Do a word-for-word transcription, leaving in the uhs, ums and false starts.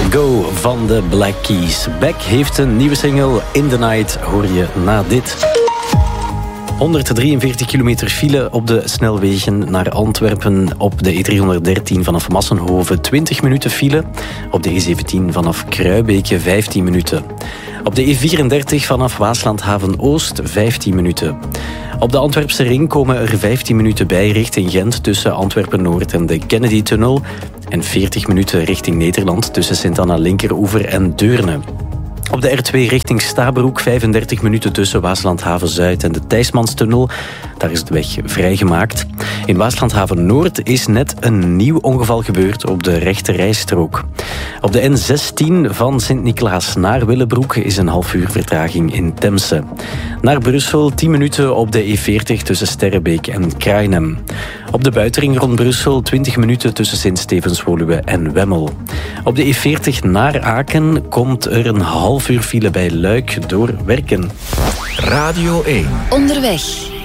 Go van de Black Keys. Beck heeft een nieuwe single, In the Night, hoor je na dit. honderddrieënveertig kilometer file op de snelwegen naar Antwerpen op de E driehonderddertien vanaf Massenhoven. twintig minuten file. Op de E zeventien vanaf Kruibeke vijftien minuten. Op de E vierendertig vanaf Waaslandhaven-Oost vijftien minuten. Op de Antwerpse ring komen er vijftien minuten bij richting Gent tussen Antwerpen-Noord en de Kennedy-tunnel. En veertig minuten richting Nederland tussen Sint-Anna-Linkeroever en Deurne. Op de R twee richting Stabroek vijfendertig minuten tussen Waaslandhaven-Zuid en de Thijsmanstunnel. Daar is de weg vrijgemaakt. In Waaslandhaven-Noord is net een nieuw ongeval gebeurd op de rechte rijstrook. Op de N zestien van Sint-Niklaas naar Willebroek is een half uur vertraging in Temse. Naar Brussel tien minuten op de E veertig tussen Sterrebeek en Krainem. Op de buitenring rond Brussel twintig minuten tussen Sint-Stevens-Woluwe en Wemmel. Op de E veertig naar Aken komt er een half uur file bij Luik door Werken. Radio één. Onderweg.